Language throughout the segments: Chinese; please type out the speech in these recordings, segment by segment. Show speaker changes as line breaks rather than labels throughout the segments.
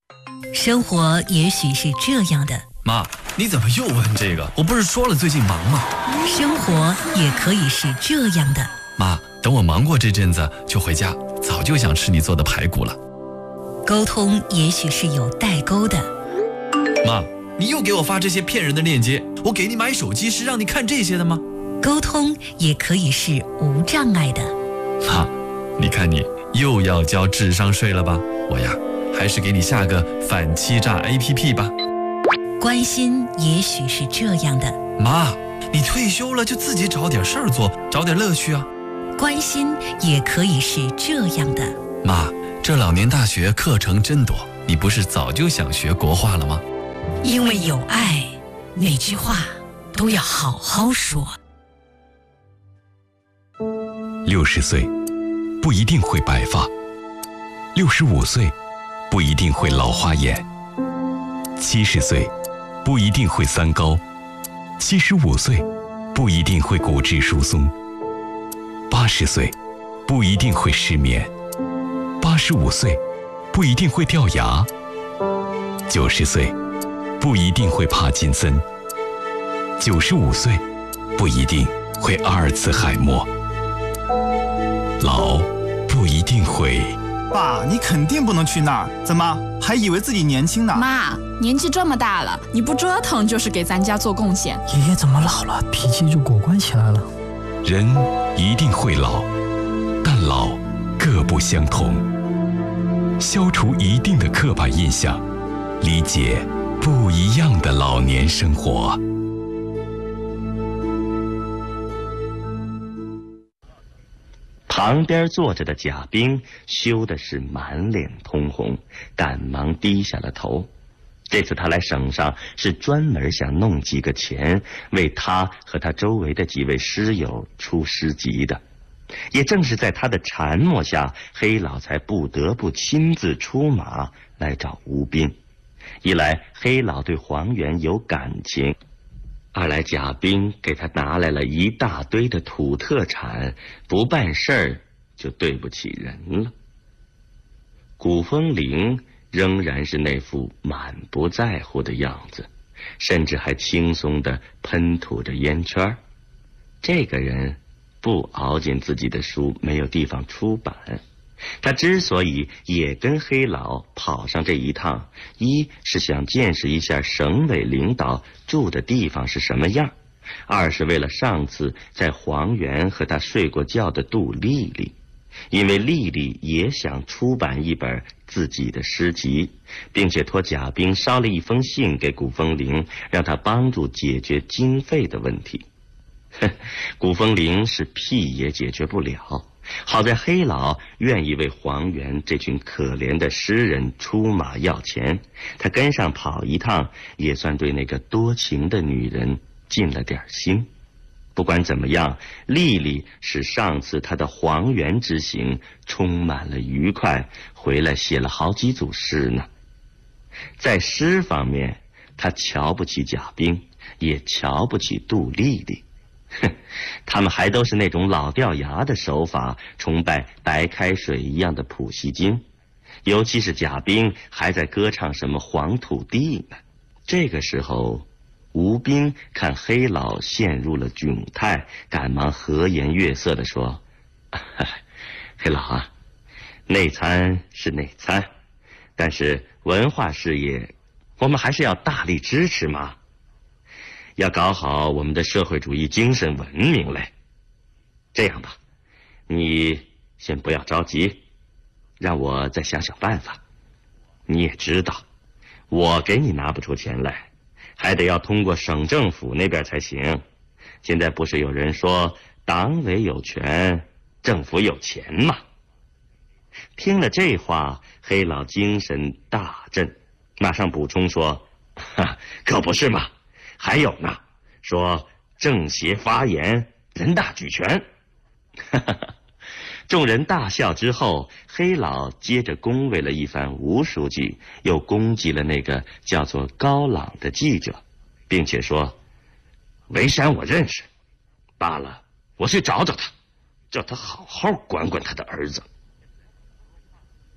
生活也许是这样的。
妈，你怎么又问这个？我不是说了最近忙吗？
生活也可以是这样的。
妈，等我忙过这阵子就回家，早就想吃你做的排骨了。
沟通也许是有代沟的。
妈，你又给我发这些骗人的链接，我给你买手机是让你看这些的吗？
沟通也可以是无障碍的。
妈，你看你又要交智商税了吧？我呀，还是给你下个反欺诈 APP 吧。
关心也许是这样的。
妈，你退休了就自己找点事儿做，找点乐趣啊。
关心也可以是这样的。
妈，这老年大学课程真多，你不是早就想学国画了吗？
因为有爱，每句话都要好好说。
60岁不一定会白发，65岁不一定会老花眼，70岁不一定会三高，75岁不一定会骨质疏松，80岁不一定会失眠，85岁不一定会掉牙，90岁不一定会帕金森，95岁不一定会阿尔茨海默。老不一定会。
爸，你肯定不能去那儿，怎么还以为自己年轻呢？
妈，年纪这么大了，你不折腾就是给咱家做贡献。
爷爷怎么老了，脾气就果断起来了？
人一定会老，但老各不相同。消除一定的刻板印象，理解不一样的老年生活。
旁边坐着的贾冰羞的是满脸通红，赶忙低下了头。这次他来省上是专门想弄几个钱，为他和他周围的几位师友出诗集的。也正是在他的缠磨下，黑老才不得不亲自出马来找吴斌。一来黑老对黄元有感情，二来贾冰给他拿来了一大堆的土特产，不办事儿就对不起人了。古风铃仍然是那副满不在乎的样子，甚至还轻松地喷吐着烟圈。这个人不熬紧自己的书没有地方出版，他之所以也跟黑老跑上这一趟，一是想见识一下省委领导住的地方是什么样，二是为了上次在黄原和他睡过觉的杜丽丽，因为丽丽也想出版一本自己的诗集，并且托贾冰捎了一封信给古风铃，让他帮助解决经费的问题。古风铃是屁也解决不了，好在黑老愿意为黄原这群可怜的诗人出马要钱，他跟上跑一趟，也算对那个多情的女人尽了点心。不管怎么样，丽丽使上次她的黄原之行充满了愉快，回来写了好几组诗呢。在诗方面，她瞧不起贾冰，也瞧不起杜丽丽。他们还都是那种老掉牙的手法，崇拜白开水一样的普希金，尤其是贾冰还在歌唱什么黄土地呢。这个时候吴斌看黑老陷入了窘态，赶忙和颜悦色地说：黑老啊，内参是内参，但是文化事业我们还是要大力支持嘛，要搞好我们的社会主义精神文明嘞。这样吧，你先不要着急，让我再想想办法。你也知道，我给你拿不出钱来，还得要通过省政府那边才行。现在不是有人说党委有权，政府有钱吗？听了这话，黑老精神大振，马上补充说：可不是嘛，还有呢，说政协发言，人大举权。众人大笑之后，黑老接着恭维了一番吴书记，又攻击了那个叫做高朗的记者，并且说：维山我认识，罢了，我去找找他，叫他好好管管他的儿子。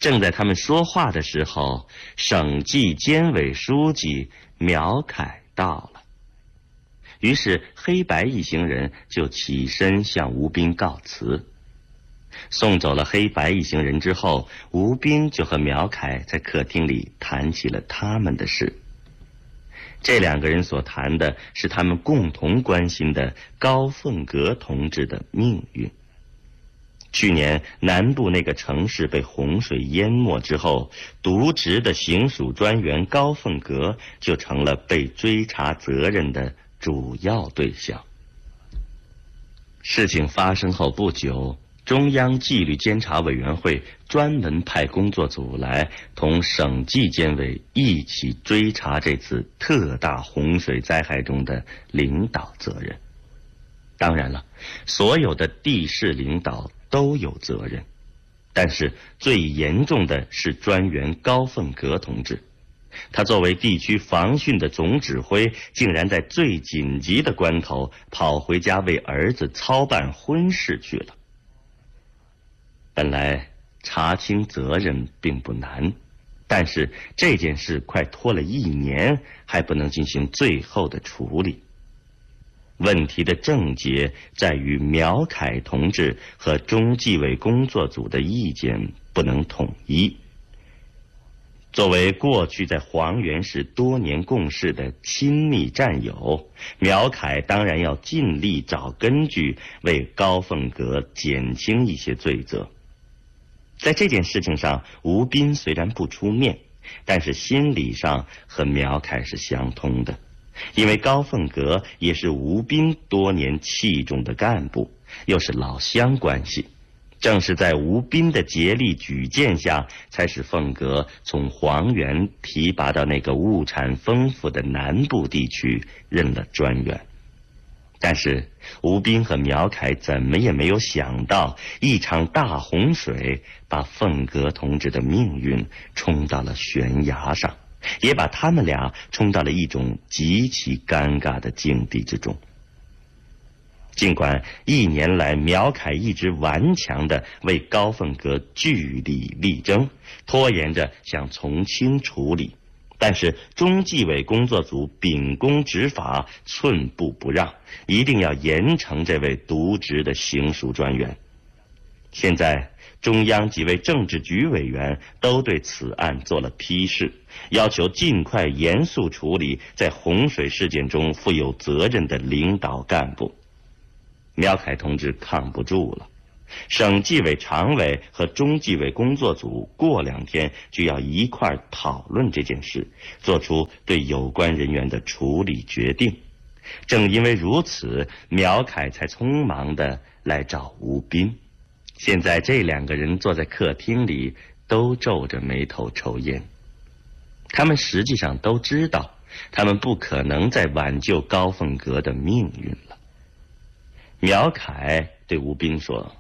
正在他们说话的时候，省纪监委书记苗楷到了。于是黑白一行人就起身向吴斌告辞。送走了黑白一行人之后，吴斌就和苗楷在客厅里谈起了他们的事。这两个人所谈的是他们共同关心的高凤阁同志的命运。去年南部那个城市被洪水淹没之后，渎职的行署专员高凤阁就成了被追查责任的主要对象。事情发生后不久，中央纪律监察委员会专门派工作组来同省纪监委一起追查这次特大洪水灾害中的领导责任。当然了，所有的地市领导都有责任，但是最严重的是专员高凤阁同志。他作为地区防汛的总指挥，竟然在最紧急的关头跑回家为儿子操办婚事去了。本来查清责任并不难，但是这件事快拖了1年，还不能进行最后的处理。问题的症结在于苗楷同志和中纪委工作组的意见不能统一。作为过去在黄原市多年共事的亲密战友，苗楷当然要尽力找根据，为高凤阁减轻一些罪责。在这件事情上，吴斌虽然不出面，但是心理上和苗楷是相通的，因为高凤阁也是吴斌多年器重的干部，又是老乡关系。正是在吴斌的竭力举荐下，才使凤阁从黄原提拔到那个物产丰富的南部地区任了专员。但是吴斌和苗楷怎么也没有想到，一场大洪水把凤阁同志的命运冲到了悬崖上，也把他们俩冲到了一种极其尴尬的境地之中。尽管1年来苗楷一直顽强地为高凤阁据理力争，拖延着想从轻处理，但是中纪委工作组秉公执法，寸步不让，一定要严惩这位渎职的行署专员。现在中央几位政治局委员都对此案做了批示，要求尽快严肃处理在洪水事件中负有责任的领导干部。苗楷同志抗不住了，省纪委常委和中纪委工作组过2天就要一块讨论这件事，做出对有关人员的处理决定。正因为如此，苗楷才匆忙地来找吴斌。现在这2个人坐在客厅里，都皱着眉头抽烟。他们实际上都知道，他们不可能再挽救高凤阁的命运了。苗楷对吴斌说：“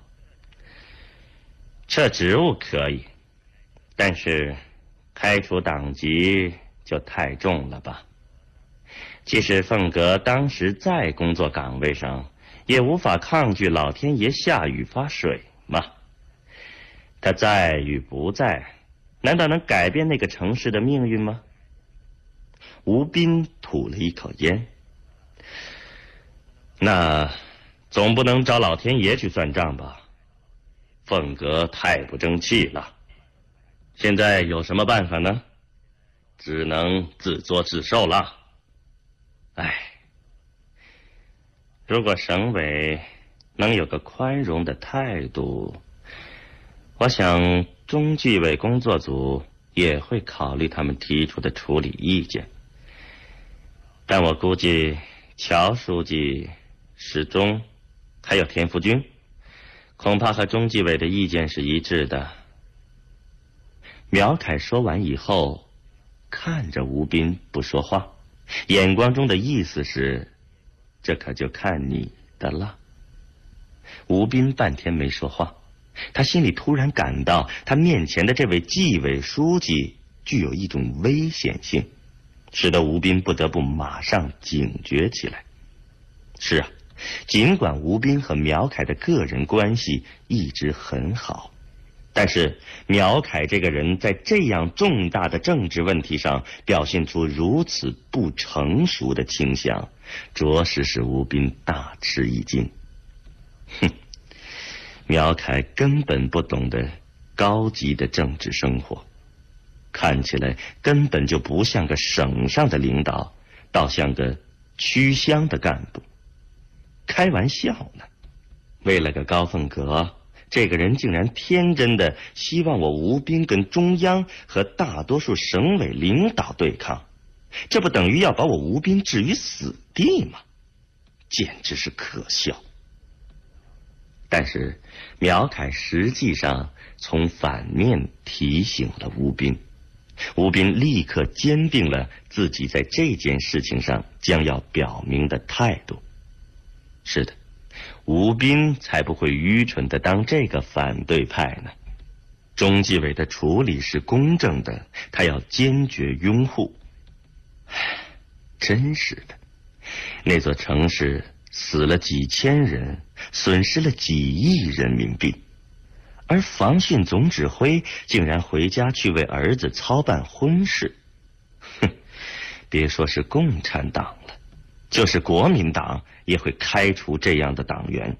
撤职务可以，但是开除党籍就太重了吧？即使凤阁当时在工作岗位上，也无法抗拒老天爷下雨发水嘛。他在与不在，难道能改变那个城市的命运吗？”吴斌吐了一口烟：“那总不能找老天爷去算账吧？凤阁太不争气了，现在有什么办法呢？只能自作自受了。唉，如果省委能有个宽容的态度，我想中纪委工作组也会考虑他们提出的处理意见。但我估计乔书记、史忠还有田福军恐怕和中纪委的意见是一致的。”苗楷说完以后，看着吴斌不说话，眼光中的意思是：这可就看你的了。吴斌半天没说话，他心里突然感到，他面前的这位纪委书记具有一种危险性，使得吴斌不得不马上警觉起来。是啊，尽管吴斌和苗楷的个人关系一直很好， 但是苗凯这个人在这样重大的政治问题上表现出如此不成熟的倾向，着实使吴斌大吃一惊。苗凯根本不懂得高级的政治生活，看起来根本就不像个省上的领导，倒像个区乡的干部。开玩笑呢，为了个高凤阁，这个人竟然天真的希望我吴斌跟中央和大多数省委领导对抗，这不等于要把我吴斌置于死地吗？简直是可笑。但是苗凯实际上从反面提醒了吴斌，吴斌立刻坚定了自己在这件事情上将要表明的态度。是的，吴斌才不会愚蠢的当这个反对派呢。中纪委的处理是公正的，他要坚决拥护。真是的，那座城市死了几千人，损失了几亿人民币，而防汛总指挥竟然回家去为儿子操办婚事。别说是共产党了，就是国民党也会开除这样的党员。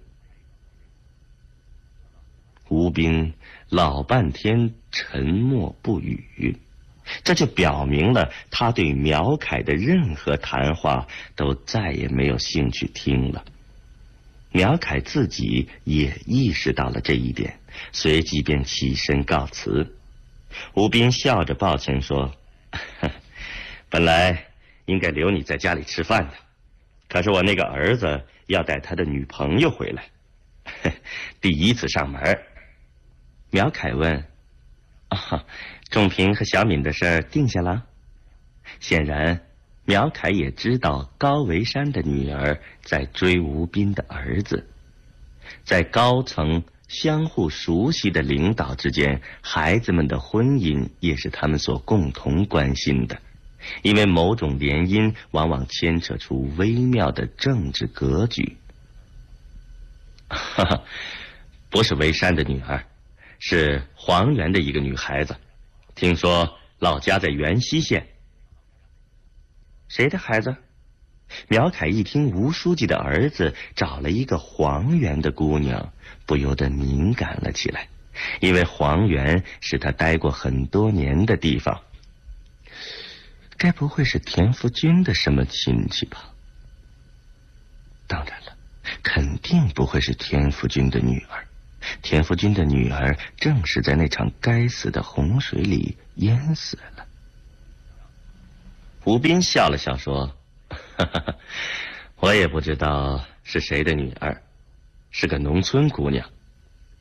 吴斌老半天沉默不语，这就表明了他对苗凯的任何谈话都再也没有兴趣听了。苗凯自己也意识到了这一点，随即便起身告辞。吴斌笑着抱歉说，本来应该留你在家里吃饭的，可是我那个儿子要带他的女朋友回来，第一次上门。苗凯问，仲平和小敏的事定下了？显然苗凯也知道高维山的女儿在追吴斌的儿子，在高层相互熟悉的领导之间，孩子们的婚姻也是他们所共同关心的，因为某种联姻往往牵扯出微妙的政治格局。不是维山的女儿，是黄原的一个女孩子，听说老家在元溪县。谁的孩子？苗凯一听吴书记的儿子找了一个黄原的姑娘，不由得敏感了起来，因为黄原是他待过很多年的地方。该不会是田福军的什么亲戚吧？当然了，肯定不会是田福军的女儿。田福军的女儿正是在那场该死的洪水里淹死了。吴斌笑了笑说，我也不知道是谁的女儿，是个农村姑娘。